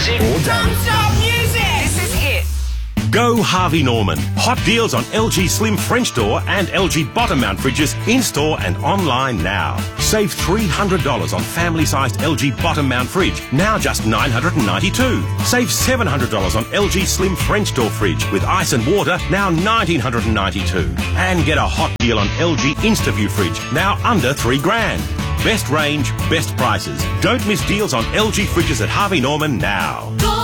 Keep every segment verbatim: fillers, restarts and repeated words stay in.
music. Or Dave. Non-stop music. This is it. Go Harvey Norman. Hot deals on L G Slim French door and L G bottom mount fridges in-store and online now. Save three hundred dollars on family-sized L G bottom mount fridge, now just nine hundred ninety-two dollars. Save seven hundred dollars on L G Slim French door fridge with ice and water, now one thousand nine hundred ninety-two dollars. And get a hot deal on L G InstaView fridge, now under three grand. Best range, best prices. Don't miss deals on L G fridges at Harvey Norman now. Go,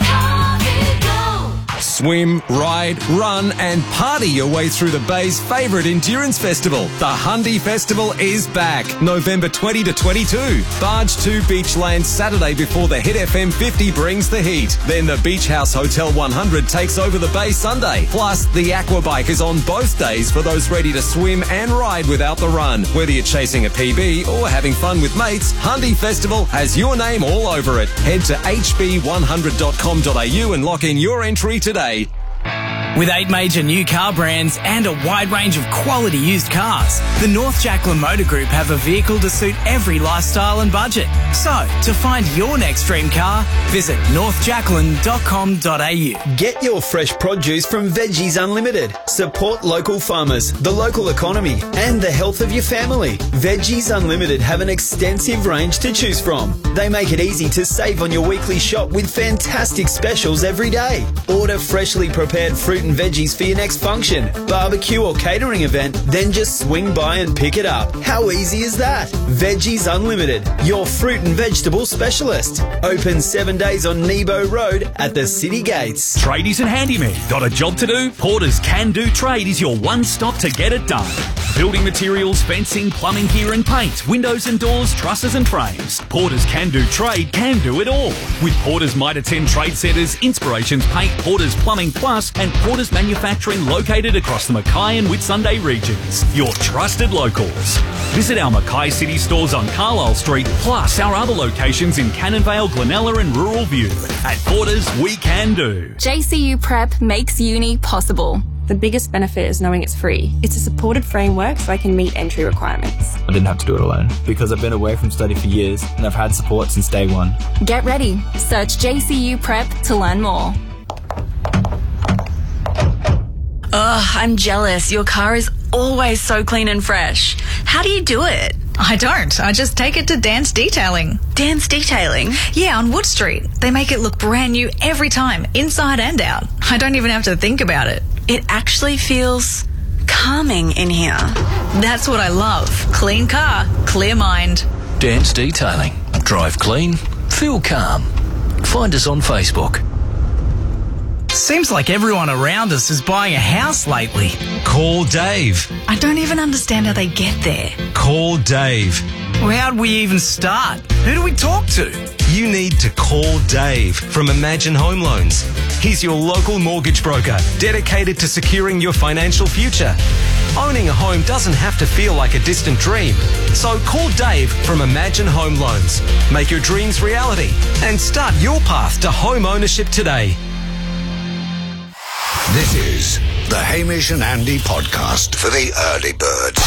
Harvey, go! Swim, ride, run and party your way through the Bay's favourite endurance festival. The Hundy Festival is back, November twentieth to twenty-second. Barge to Beachland Saturday before the Hit F M fifty brings the heat. Then the Beach House Hotel one hundred takes over the Bay Sunday. Plus, the Aquabike is on both days for those ready to swim and ride without the run. Whether you're chasing a P B or having fun with mates, Hundy Festival has your name all over it. Head to h b one hundred dot com dot a u and lock in your entry today. With eight major new car brands and a wide range of quality used cars, the North Jacqueline Motor Group have a vehicle to suit every lifestyle and budget. So, to find your next dream car, visit north jacqueline dot com dot a u. Get your fresh produce from Veggies Unlimited. Support local farmers, the local economy, and the health of your family. Veggies Unlimited have an extensive range to choose from. They make it easy to save on your weekly shop with fantastic specials every day. Order freshly prepared fruit and veggies for your next function, barbecue or catering event, then just swing by and pick it up. How easy is that? Veggies Unlimited, your fruit and vegetable specialist. Open seven days on Nebo Road at the city gates. Tradies and handymen, got a job to do? Porter's Can Do Trade is your one stop to get it done. Building materials, fencing, plumbing gear and paint, windows and doors, trusses and frames. Porter's Can Do Trade can do it all. With Porter's Mitre ten Trade Centres, Inspirations Paint, Porter's Plumbing Plus and Porter's Manufacturing located across the Mackay and Whitsunday regions. Your trusted locals. Visit our Mackay City stores on Carlisle Street, plus our other locations in Cannonvale, Glenella and Rural View. At Porter's, we can do. J C U Prep makes uni possible. The biggest benefit is knowing it's free. It's a supported framework so I can meet entry requirements. I didn't have to do it alone because I've been away from study for years and I've had support since day one. Get ready. Search J C U Prep to learn more. Ugh, I'm jealous. Your car is always so clean and fresh. How do you do it? I don't. I just take it to Dan's Detailing. Dan's Detailing? Yeah, on Wood Street. They make it look brand new every time, inside and out. I don't even have to think about it. It actually feels calming in here. That's what I love. Clean car, clear mind. Dan's Detailing. Drive clean, feel calm. Find us on Facebook. Seems like everyone around us is buying a house lately. Call Dave. I don't even understand how they get there. Call Dave. Well, how'd we even start? Who do we talk to? You need to call Dave from Imagine Home Loans. He's your local mortgage broker, dedicated to securing your financial future. Owning a home doesn't have to feel like a distant dream. So call Dave from Imagine Home Loans. Make your dreams reality and start your path to home ownership today. This is the Hamish and Andy podcast for the early birds.